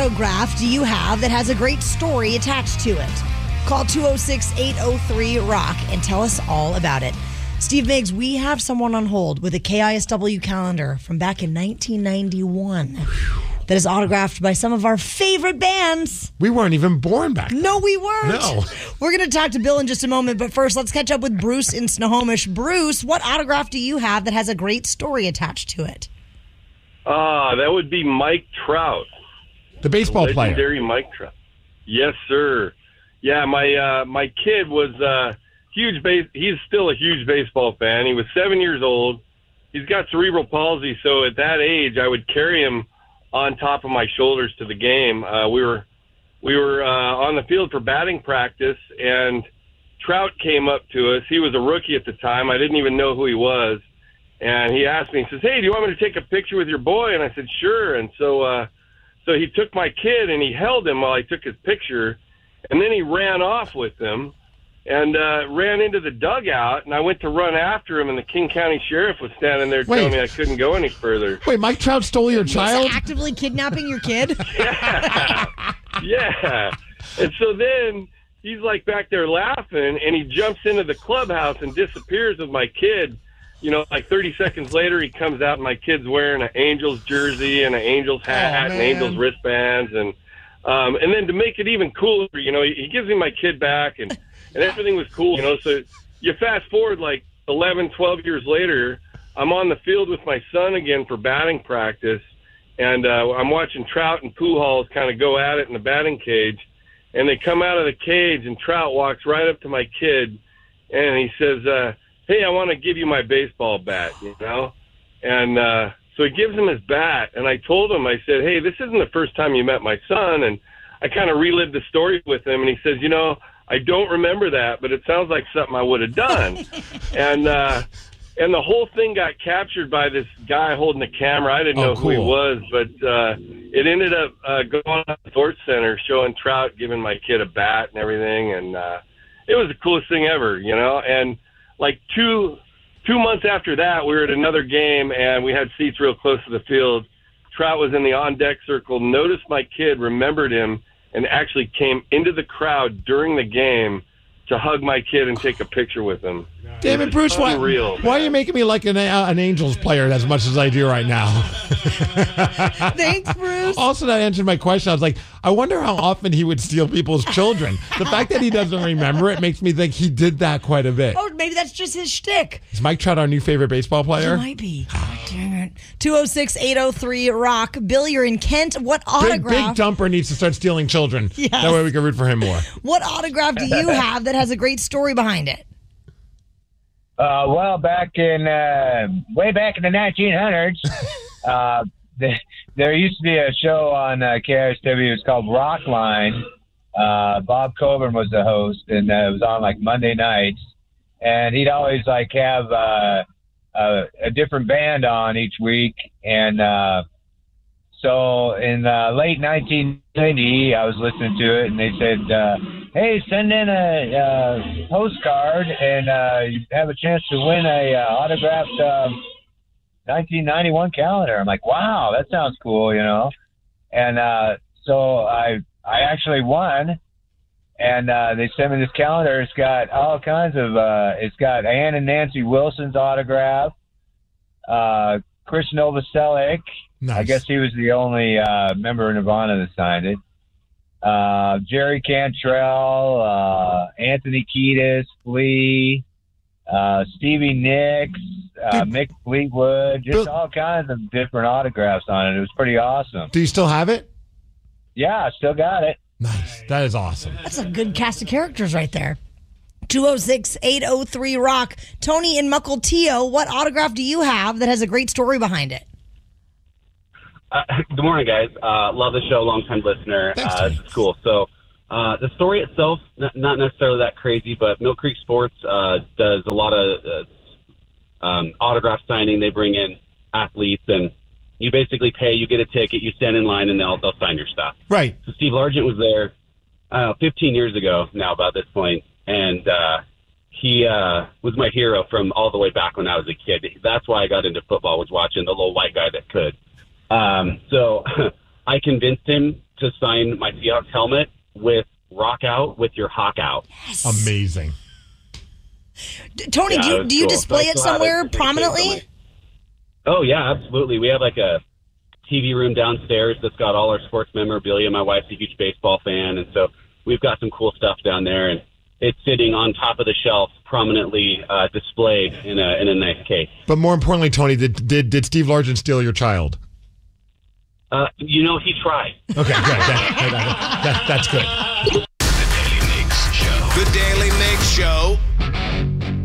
autograph do you have that has a great story attached to it? Call 206-803-ROCK and tell us all about it. Steve Miggs, we have someone on hold with a KISW calendar from back in 1991 that is autographed by some of our favorite bands. We weren't even born back then. No, we weren't. No. We're going to talk to Bill in just a moment, but first, let's catch up with Bruce in Snohomish. Bruce, what autograph do you have that has a great story attached to it? That would be Mike Trout. The baseball player. Legendary Mike Trout. Yes, sir. Yeah, my kid was he's still a huge baseball fan. He was 7 years old. He's got cerebral palsy, so at that age, I would carry him on top of my shoulders to the game. We were on the field for batting practice, and Trout came up to us. He was a rookie at the time. I didn't even know who he was. And he asked me, he says, "Hey, do you want me to take a picture with your boy?" And I said, "Sure." And so he took my kid, and he held him while I took his picture. And then he ran off with him and ran into the dugout. And I went to run after him, and the King County Sheriff was standing there telling me I couldn't go any further. Wait, Mike Trout stole your child? He's actively kidnapping your kid? Yeah. And so then he's like back there laughing, and he jumps into the clubhouse and disappears with my kid. You know, like 30 seconds later, he comes out, and my kid's wearing an Angels jersey and an Angels hat and Angels wristbands. And then to make it even cooler, you know, he gives me my kid back, and everything was cool, you know. So you fast forward like 11, 12 years later, I'm on the field with my son again for batting practice, and I'm watching Trout and Pujols kind of go at it in the batting cage. And they come out of the cage, and Trout walks right up to my kid, and he says, "Hey, I want to give you my baseball bat," you know? And so he gives him his bat, and I told him, I said, "Hey, this isn't the first time you met my son." And I kind of relived the story with him, and he says, "You know, I don't remember that, but it sounds like something I would have done." And the whole thing got captured by this guy holding the camera. I didn't know who he was, but it ended up going on the Sports Center, showing Trout giving my kid a bat and everything, and it was the coolest thing ever, you know? And like two months after that, we were at another game, and we had seats real close to the field. Trout was in the on-deck circle, noticed my kid, remembered him, and actually came into the crowd during the game to hug my kid and take a picture with him. Damn it, Bruce, why are you making me like an Angels player as much as I do right now? Thanks, Bruce. Also, that answered my question. I was like, I wonder how often he would steal people's children. The fact that he doesn't remember it makes me think he did that quite a bit. Oh, maybe that's just his shtick. Is Mike Trout our new favorite baseball player? He might be. Dang it. 206-803-ROCK. Bill, you're in Kent. What autograph? Big Dumper needs to start stealing children. Yes. That way we can root for him more. What autograph do you have that has a great story behind it? Well, way back in the 1900s, there used to be a show on KISW. It was called Rockline. Bob Coburn was the host, and it was on like Monday nights. And he'd always like have a different band on each week. And so in late 1990, I was listening to it, and they said, "Hey, send in a postcard, and you have a chance to win a autographed 1991 calendar." I'm like, "Wow, that sounds cool," you know. And so I actually won, and they sent me this calendar. It's got all kinds of. It's got Ann and Nancy Wilson's autograph, Chris Novoselic. Nice. I guess he was the only member of Nirvana that signed it. Jerry Cantrell, Anthony Kiedis, Flea, Stevie Nicks, Mick Fleetwood, just all kinds of different autographs on it. It was pretty awesome. Do you still have it? Yeah, I still got it. Nice. That is awesome. That's a good cast of characters right there. 206-803-ROCK. Tony in Mukilteo, what autograph do you have that has a great story behind it? Good morning, guys. Love the show, long-time listener. This is cool. So the story itself, not necessarily that crazy, but Mill Creek Sports does a lot of autograph signing. They bring in athletes, and you basically pay, you get a ticket, you stand in line, and they'll sign your stuff. Right. So Steve Largent was there 15 years ago now, about this point, and he was my hero from all the way back when I was a kid. That's why I got into football, was watching the little white guy that could. So I convinced him to sign my Seahawks helmet with "Rock Out with Your Hawk Out." Amazing. Tony, do you display it somewhere prominently? Oh, yeah, absolutely. We have like a TV room downstairs that's got all our sports memorabilia. My wife's a huge baseball fan, and so we've got some cool stuff down there, and it's sitting on top of the shelf, prominently displayed in a nice case. But more importantly, Tony, did Steve Largent steal your child? He tried. Okay, good. That's good.